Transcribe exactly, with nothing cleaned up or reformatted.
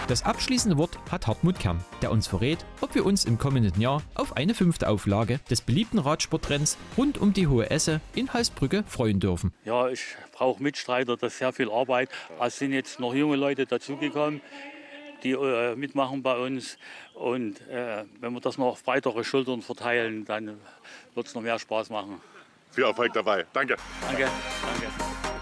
Das abschließende Wort hat Hartmut Kern, der uns verrät, ob wir uns im kommenden Jahr auf eine fünfte Auflage des beliebten Radsportrenns rund um die Hohe Esse in Halsbrücke freuen dürfen. Ja, ich brauche Mitstreiter, das ist sehr viel Arbeit. Es sind jetzt noch junge Leute dazugekommen, die äh, mitmachen bei uns. Und äh, wenn wir das noch auf breitere Schultern verteilen, dann wird es noch mehr Spaß machen. Viel Erfolg dabei. Danke. Danke. Danke.